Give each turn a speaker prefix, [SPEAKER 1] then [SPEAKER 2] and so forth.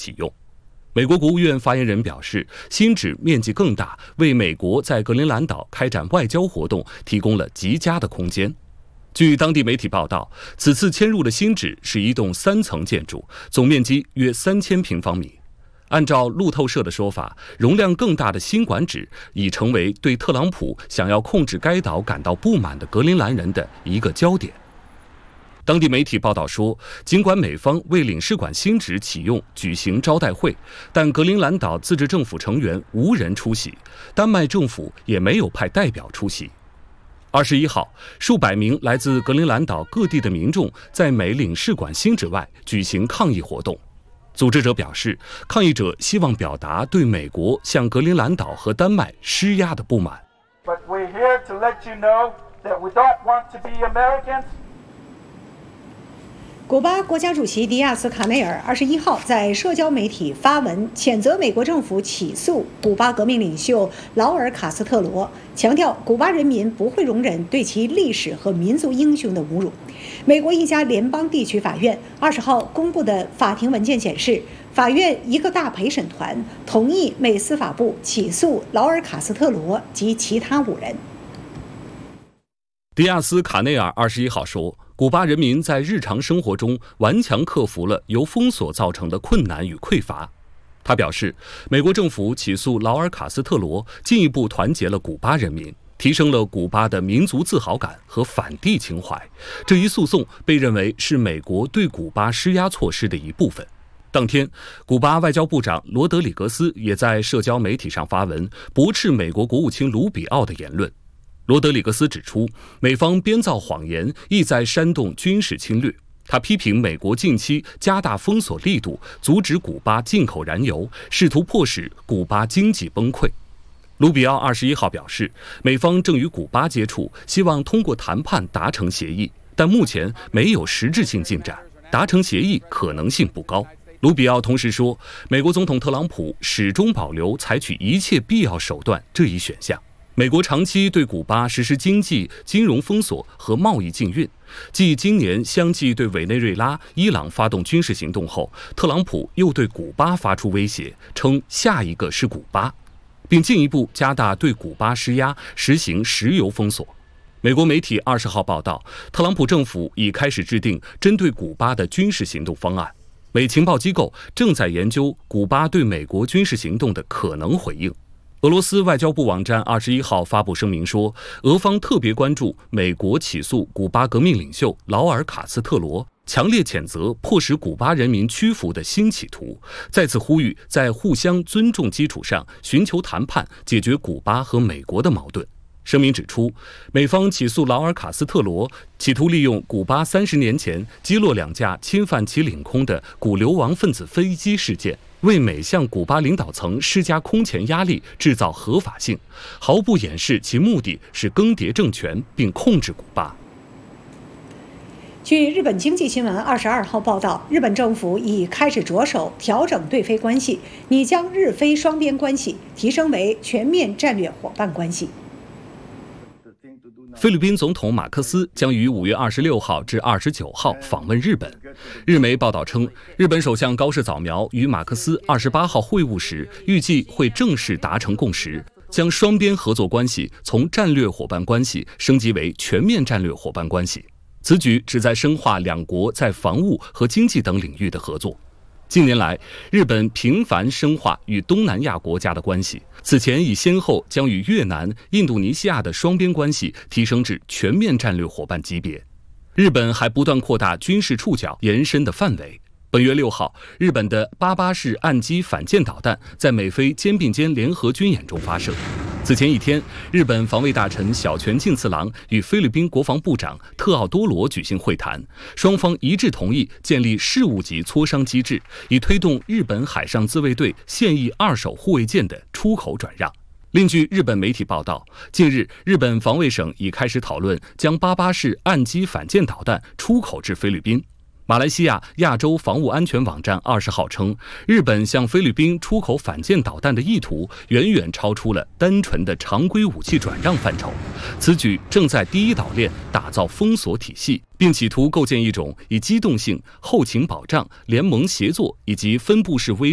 [SPEAKER 1] 启用。美国国务院发言人表示，新址面积更大，为美国在格陵兰岛开展外交活动提供了极佳的空间。据当地媒体报道，此次迁入的新址是一栋3层建筑，总面积约3000平方米。按照路透社的说法，容量更大的新馆址已成为对特朗普想要控制该岛感到不满的格陵兰人的一个焦点。当地媒体报道说，尽管美方为领事馆新址启用举行招待会，但格陵兰岛自治政府成员无人出席，丹麦政府也没有派代表出席。21号，数百名来自格陵兰岛各地的民众在美领事馆新址外举行抗议活动。组织者表示，抗议者希望表达对美国向格陵兰岛和丹麦施压的不满。
[SPEAKER 2] But we're here to let you know that we don't want to be Americans.
[SPEAKER 3] 古巴国家主席迪亚斯卡内尔21号在社交媒体发文谴责美国政府起诉古巴革命领袖劳尔·卡斯特罗，强调古巴人民不会容忍对其历史和民族英雄的侮辱。美国一家联邦地区法院20号公布的法庭文件显示，法院一个大陪审团同意美司法部起诉劳尔·卡斯特罗及其他5人。
[SPEAKER 1] 迪亚斯卡内尔21号说，古巴人民在日常生活中顽强克服了由封锁造成的困难与匮乏。他表示，美国政府起诉劳尔·卡斯特罗，进一步团结了古巴人民，提升了古巴的民族自豪感和反帝情怀。这一诉讼被认为是美国对古巴施压措施的一部分。当天，古巴外交部长罗德里格斯也在社交媒体上发文，驳斥美国国务卿卢比奥的言论。罗德里格斯指出，美方编造谎言，意在煽动军事侵略。他批评美国近期加大封锁力度，阻止古巴进口燃油，试图迫使古巴经济崩溃。卢比奥21号表示，美方正与古巴接触，希望通过谈判达成协议，但目前没有实质性进展，达成协议可能性不高。卢比奥同时说，美国总统特朗普始终保留采取一切必要手段这一选项。美国长期对古巴实施经济、金融封锁和贸易禁运，继今年相继对委内瑞拉、伊朗发动军事行动后，特朗普又对古巴发出威胁，称下一个是古巴，并进一步加大对古巴施压，实行石油封锁。美国媒体20号报道，特朗普政府已开始制定针对古巴的军事行动方案。美情报机构正在研究古巴对美国军事行动的可能回应。俄罗斯外交部网站21号发布声明说，俄方特别关注美国起诉古巴革命领袖劳尔·卡斯特罗，强烈谴责迫使古巴人民屈服的新企图，再次呼吁在互相尊重基础上寻求谈判，解决古巴和美国的矛盾。声明指出，美方起诉劳尔·卡斯特罗，企图利用古巴30年前击落2架侵犯其领空的古流亡分子飞机事件，为美向古巴领导层施加空前压力，制造合法性，毫不掩饰其目的是更迭政权并控制古巴。
[SPEAKER 3] 据日本经济新闻22号报道，日本政府已开始着手调整对菲关系，拟将日菲双边关系提升为全面战略伙伴关系。
[SPEAKER 1] 菲律宾总统马克思将于5月26号至29号访问日本。日媒报道称，日本首相高市早苗与马克思28号会晤时，预计会正式达成共识，将双边合作关系从战略伙伴关系升级为全面战略伙伴关系。此举旨在深化两国在防务和经济等领域的合作。近年来，日本频繁深化与东南亚国家的关系，此前已先后将与越南、印度尼西亚的双边关系提升至全面战略伙伴级别。日本还不断扩大军事触角延伸的范围。本月6号，日本的88式岸基反舰导弹在美菲肩并肩联合军演中发射。此前一天，日本防卫大臣小泉进次郎与菲律宾国防部长特奥多罗举行会谈，双方一致同意建立事务级磋商机制，以推动日本海上自卫队现役2手护卫舰的出口转让。另据日本媒体报道，近日日本防卫省已开始讨论将88式岸基反舰导弹出口至菲律宾。马来西亚亚洲防务安全网站20号称，日本向菲律宾出口反舰导弹的意图远远超出了单纯的常规武器转让范畴。此举正在第一岛链打造封锁体系，并企图构建一种以机动性、后勤保障、联盟协作以及分布式威